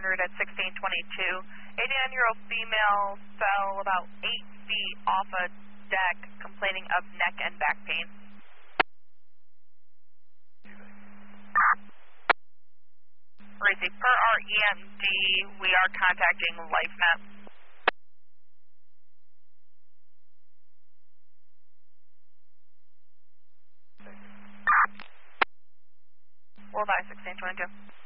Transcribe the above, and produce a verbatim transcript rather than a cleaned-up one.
hundred at sixteen twenty-two. eighty-nine-year-old female fell about eight feet off a deck, complaining of neck and back pain. Racy, per our E M D, we are contacting LifeNet. We'll die sixteen twenty-two.